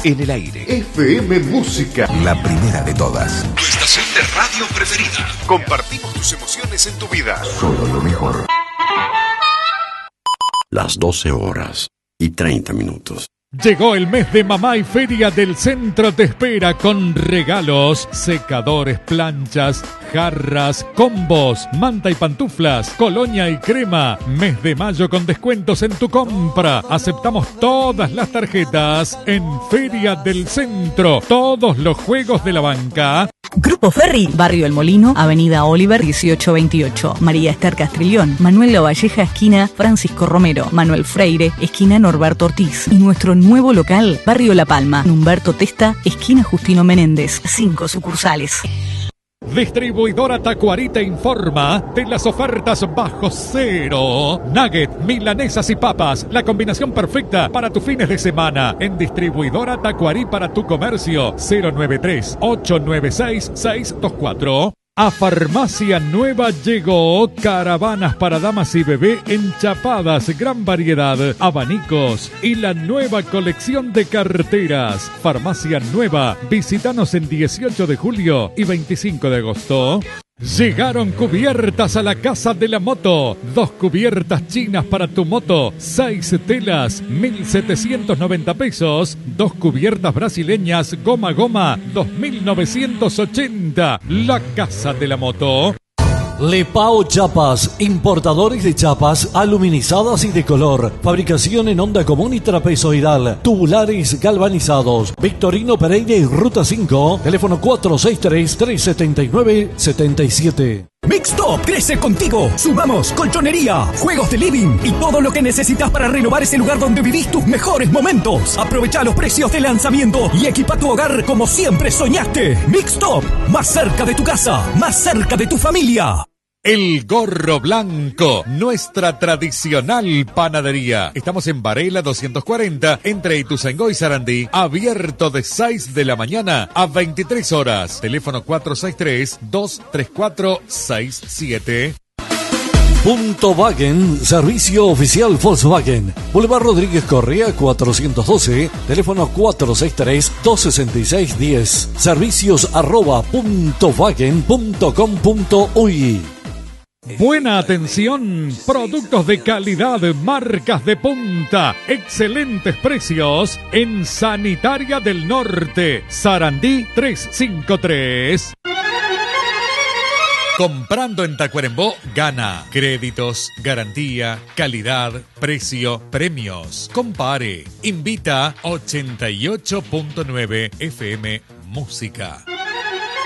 En el aire. FM Música. La primera de todas. Tu estación de radio preferida. Compartimos tus emociones en tu vida. Solo lo mejor. Las 12:30. Llegó el mes de mamá y Feria del Centro te espera con regalos, secadores, planchas, jarras, combos, manta y pantuflas, colonia y crema. Mes de mayo con descuentos en tu compra. Aceptamos todas las tarjetas en Feria del Centro. Todos los juegos de la banca. Grupo Ferry, Barrio El Molino, Avenida Oliver 1828, María Esther Castrillón, Manuel Lavalleja, esquina Francisco Romero, Manuel Freire, esquina Norberto Ortiz. Y nuestro nuevo local, Barrio La Palma, Humberto Testa, esquina Justino Menéndez, 5 sucursales. Distribuidora Tacuarí te informa de las ofertas bajo cero. Nugget, milanesas y papas, la combinación perfecta para tus fines de semana. En Distribuidora Tacuarí para tu comercio, 093-896-624. A Farmacia Nueva llegó caravanas para damas y bebé enchapadas, gran variedad, abanicos y la nueva colección de carteras. Farmacia Nueva, visítanos en 18 de julio y 25 de agosto. Llegaron cubiertas a la Casa de la Moto. 2 cubiertas chinas para tu moto, 6 telas, 1.790 pesos. 2 cubiertas brasileñas goma a goma, 2.980. La Casa de la Moto. Lepao Chapas, importadores de chapas aluminizadas y de color, fabricación en onda común y trapezoidal, tubulares galvanizados, Victorino Pereira y Ruta 5, teléfono 463-379-77. Mixtop crece contigo. Sumamos colchonería, juegos de living y todo lo que necesitas para renovar ese lugar donde vivís tus mejores momentos. Aprovecha los precios de lanzamiento y equipa tu hogar como siempre soñaste. Mixtop, más cerca de tu casa, más cerca de tu familia. El Gorro Blanco, nuestra tradicional panadería. Estamos en Varela 240, entre Ituzaingó y Sarandí. Abierto de 6 de la mañana a 23 horas. Teléfono 463-234-67. Punto Wagen, servicio oficial Volkswagen. Boulevard Rodríguez Correa 412, teléfono 463-266-10. Servicios @puntowagen.com.uy. Buena atención, productos de calidad, marcas de punta, excelentes precios en Sanitaria del Norte, Sarandí 353. Comprando en Tacuarembó, gana. Créditos, garantía, calidad, precio, premios. Compare. Invita 88.9 FM Música.